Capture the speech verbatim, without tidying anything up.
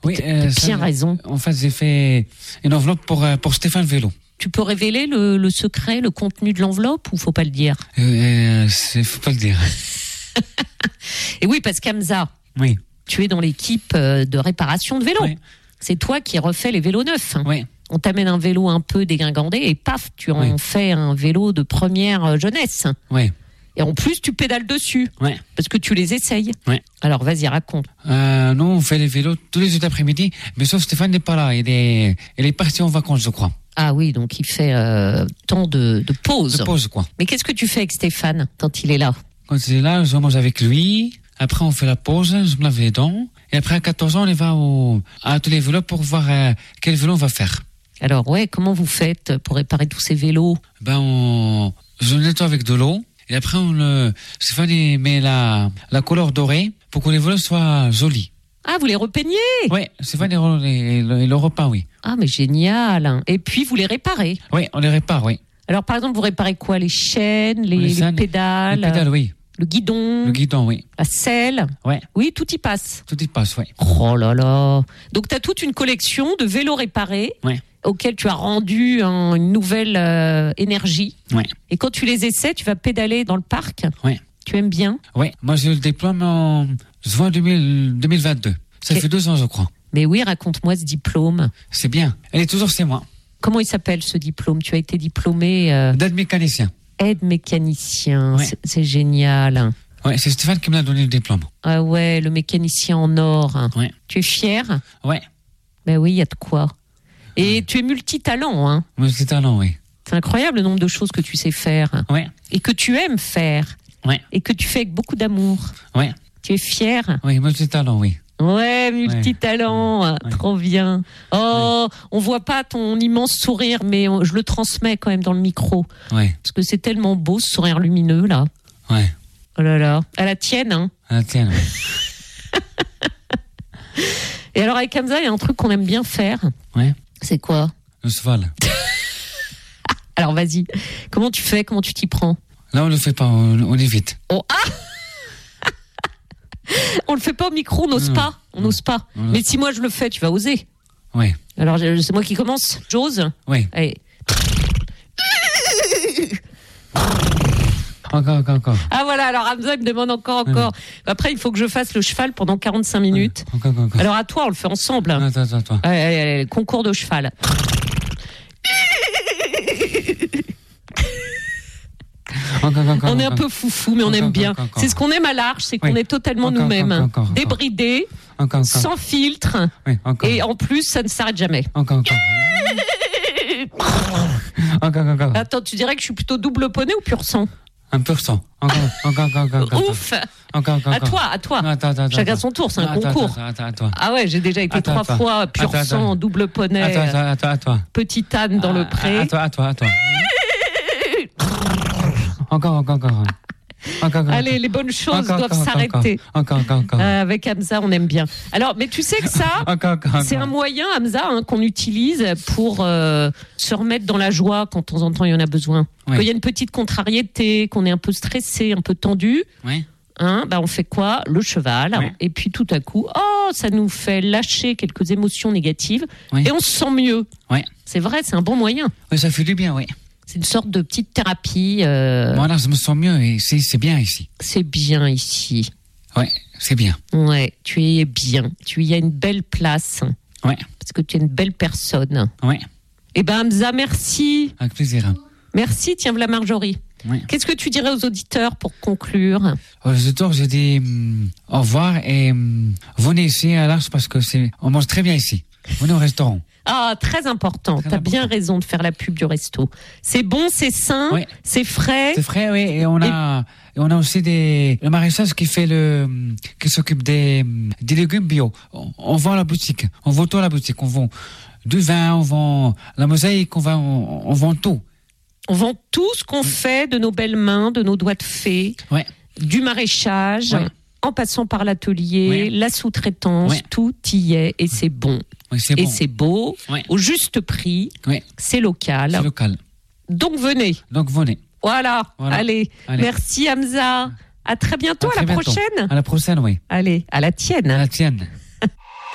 Oui, euh, T'as bien ça, raison. En fait, j'ai fait une enveloppe pour, euh, pour Stéphane Vélo. Tu peux révéler le, le secret, le contenu de l'enveloppe ou faut pas le dire? Euh, euh, c'est, faut pas le dire. Et oui, parce qu'Hamza, Oui. tu es dans l'équipe euh, de réparation de vélos. Oui. C'est toi qui refais les vélos neufs. Hein. Oui. On t'amène un vélo un peu dégingandé et paf, tu en Oui. fais un vélo de première euh, jeunesse. Oui. Et en plus, tu pédales dessus. Oui. Parce que tu les essayes. Oui. Alors, vas-y, raconte. Euh, nous, on fait les vélos tous les jours d'après-midi, mais sauf Stéphane n'est pas là. Il est, il est parti en vacances, je crois. Ah oui, donc il fait euh, tant de, de pauses. De pause, quoi. Mais qu'est-ce que tu fais avec Stéphane quand il est là? Quand il est là, je mange avec lui. Après, on fait la pause, je me lave les dents. Et après, à quatorze ans, on y va au, à tous les vélos pour voir euh, quel vélo on va faire. Alors, ouais, comment vous faites pour réparer tous ces vélos? Ben, on, je le nettoie avec de l'eau. Et après, on le, Stéphane, il met la, la couleur dorée pour que les vélos soient jolis. Ah, vous les repeignez? Oui, Stéphane, il, re- il, il le repeint, oui. Ah, mais génial. Et puis, vous les réparez? Oui, on les répare, oui. Alors, par exemple, vous réparez quoi? Les chaînes, les, les chaînes, pédales, Les pédales, oui. le guidon, Le guidon, oui. la selle? Ouais. Oui, tout y passe. Tout y passe, oui. Oh là là. Donc, tu as toute une collection de vélos réparés Ouais. auxquels tu as rendu un- une nouvelle euh, énergie. Ouais. Et quand tu les essaies, tu vas pédaler dans le parc. Ouais. Tu aimes bien? Oui, moi j'ai eu le diplôme en juin deux mille, deux mille vingt-deux. Ça Et- fait deux ans, je crois. Mais oui, raconte-moi ce diplôme. C'est bien. Elle est toujours chez moi. Comment il s'appelle ce diplôme? Tu as été diplômé euh, D'aide mécanicien. aide mécanicien. Ouais. C'est, c'est génial. Ouais, c'est Stéphane qui me l'a donné le diplôme. Ah ouais, le mécanicien en or. Ouais. Tu es fier? Ouais. Ben oui, il y a de quoi. Et tu es multitalent, hein. Moi, c'est talent, oui. C'est incroyable le nombre de choses que tu sais faire Ouais. et que tu aimes faire Ouais. et que tu fais avec beaucoup d'amour. Ouais. Tu es fier? Oui, moi, c'est talent, oui. Ouais, multitalent, Ouais. trop bien. Oh, on voit pas ton immense sourire, mais on- je le transmets quand même dans le micro Ouais. parce que c'est tellement beau ce sourire lumineux là. Ouais. Oh là là, à la tienne, hein. À la tienne, oui. Et alors avec Hamza, il y a un truc qu'on aime bien faire. Ouais. C'est quoi? Le cheval. Alors vas-y, comment tu fais? Comment tu t'y prends? Là, on le fait pas, on, on évite. Oh, ah On le fait pas au micro, on n'ose Non. pas. On n'ose pas. Non. Mais si moi je le fais, tu vas oser. Ouais. Alors je- c'est moi qui commence. J'ose. Ouais. Allez. Encore, encore, encore. Ah voilà, alors Hamza il me demande encore, encore. Après, il faut que je fasse le cheval pendant quarante-cinq minutes. Encore, encore, encore. Alors à toi, on le fait ensemble. Attends, attends, attends. Allez, allez, allez, concours de cheval. Encore, encore, On est un encore. peu foufou, mais on Encore, aime bien. encore, encore. C'est ce qu'on aime à l'Arche, c'est qu'on Oui. est totalement Encore, nous-mêmes. encore, encore, encore. Débridés, Encore, encore. sans filtre. Oui, encore. Et en plus, ça ne s'arrête jamais. Encore, encore. Encore, encore, encore. Attends, tu dirais que je suis plutôt double poney ou pur sang? Un pur sang. Encore, encore, encore, encore. encore. Ouf. Encore, encore, À encore. toi, à toi. Attends, attends, attends. Chacun son tour, c'est un Attends, concours. Attends, attends, attends. Ah ouais, j'ai déjà été Attends, trois attends. fois pur Attends, sang, attends. double poney, Attends, attends, attends, attends. petit âne dans le pré. Attends, attends, attends. Encore, encore, encore. Encore, encore. Allez, les bonnes choses Encore, doivent encore, s'arrêter. Encore, encore, encore. Euh, avec Hamza, on aime bien. Alors, mais tu sais que ça, Encore, encore, c'est un encore. moyen, Hamza, hein, qu'on utilise pour euh, se remettre dans la joie quand de temps en temps il y en a besoin. Oui. Quand il y a une petite contrariété, qu'on est un peu stressé, un peu tendu, Oui. hein, bah on fait quoi? Le cheval. Oui. Et puis tout à coup, oh, ça nous fait lâcher quelques émotions négatives Oui. et on se sent mieux. Oui. C'est vrai, c'est un bon moyen. Oui, ça fait du bien, oui. C'est une sorte de petite thérapie. euh, Voilà, je me sens mieux et c'est, c'est bien ici. C'est bien ici. Oui, c'est bien. Ouais, tu es bien. Tu y as une belle place. Oui, Parce que tu es une belle personne. oui. Eh ben, Hamza, merci. Avec plaisir. Merci, tiens, la Marjorie. Oui. Qu'est-ce que tu dirais aux auditeurs pour conclure? Aux auditeurs, je dis hum, au revoir et hum, venez ici à l'Arche parce que c'est, on mange très bien ici. Venez au restaurant. Ah, très important. Très T'as bien important. raison de faire la pub du resto. C'est bon, c'est sain, Oui. c'est frais. C'est frais, oui. Et on a, et on a aussi des, le maraîchage qui fait le, qui s'occupe des, des légumes bio. On, on vend à la boutique. On vend tout à la boutique. On vend du vin, on vend la mosaïque, on vend, on, on vend tout. On vend tout ce qu'on fait de nos belles mains, de nos doigts de fée, Ouais. du maraîchage, Ouais. en passant par l'atelier, Ouais. la sous-traitance, Ouais. tout y est et c'est bon. Oui, c'est Et bon. c'est beau, Ouais. au juste prix, Oui, c'est local. c'est local. Donc venez. Donc venez. Voilà. Voilà. Allez. Allez. Merci Hamza. À très bientôt, À à, la très bientôt. prochaine. À la prochaine, oui. Allez, à la tienne. À la tienne.